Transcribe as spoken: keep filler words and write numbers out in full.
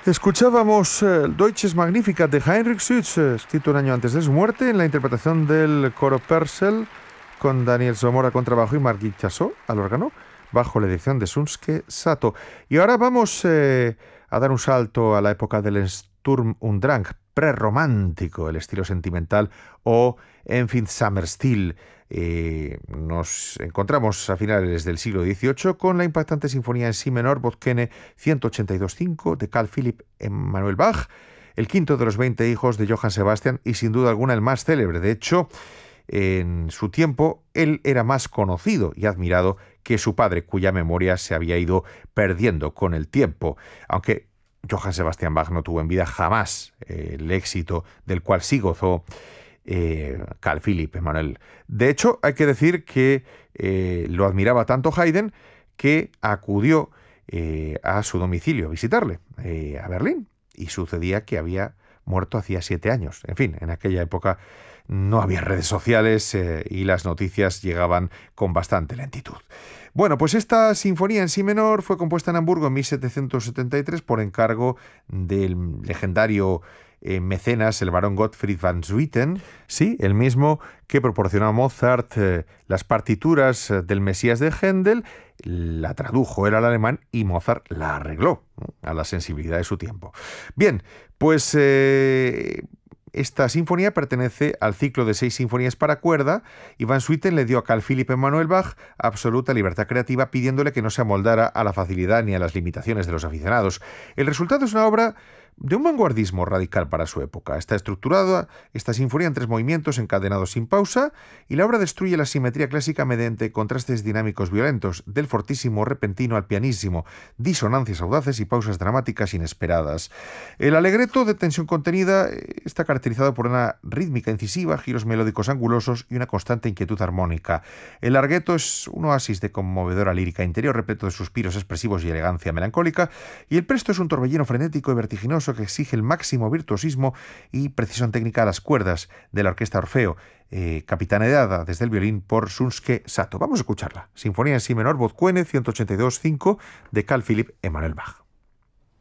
Escuchábamos eh, Deutsches Magnificat de Heinrich Sütz, eh, escrito un año antes de su muerte, en la interpretación del coro Purcell, con Daniel Somora contrabajo y Margit Chassot al órgano, bajo la dirección de Shunsuke Sato. Y ahora vamos eh, a dar un salto a la época del Sturm und Drang, prerromántico, el estilo sentimental, o Empfindsamer-Stil. Eh, nos encontramos a finales del siglo dieciocho con la impactante sinfonía en si menor Botkene ciento ochenta y dos punto cinco de Carl Philipp Emanuel Bach, el quinto de los veinte hijos de Johann Sebastian y sin duda alguna el más célebre. De hecho, en su tiempo él era más conocido y admirado que su padre, cuya memoria se había ido perdiendo con el tiempo, aunque Johann Sebastian Bach no tuvo en vida jamás eh, el éxito del cual sí gozó Eh, Carl Philipp Emanuel. De hecho, hay que decir que eh, lo admiraba tanto Haydn que acudió eh, a su domicilio a visitarle, eh, a Berlín, y sucedía que había muerto hacía siete años. En fin, en aquella época no había redes sociales eh, y las noticias llegaban con bastante lentitud. Bueno, pues esta sinfonía en si menor fue compuesta en Hamburgo en mil setecientos setenta y tres por encargo del legendario eh, mecenas, el barón Gottfried van Swieten, sí, el mismo que proporcionó a Mozart eh, las partituras eh, del Mesías de Händel, la tradujo él al alemán y Mozart la arregló, ¿no?, a la sensibilidad de su tiempo. Bien, pues Eh, esta sinfonía pertenece al ciclo de seis sinfonías para cuerda y Van Swieten le dio a Carl Philipp Emanuel Bach absoluta libertad creativa, pidiéndole que no se amoldara a la facilidad ni a las limitaciones de los aficionados. El resultado es una obra de un vanguardismo radical para su época. Está estructurada esta sinfonía en tres movimientos encadenados sin pausa y la obra destruye la simetría clásica mediante contrastes dinámicos violentos, del fortísimo repentino al pianísimo, disonancias audaces y pausas dramáticas inesperadas. El allegretto de tensión contenida está caracterizado por una rítmica incisiva, giros melódicos angulosos y una constante inquietud armónica. El larghetto es un oasis de conmovedora lírica interior, repleto de suspiros expresivos y elegancia melancólica, y el presto es un torbellino frenético y vertiginoso que exige el máximo virtuosismo y precisión técnica a las cuerdas de la orquesta Orfeo, eh, capitaneada desde el violín por Shunsuke Sato. Vamos a escucharla. Sinfonía en si menor, Botkene ciento ochenta y dos punto cinco de Carl Philipp Emanuel Bach.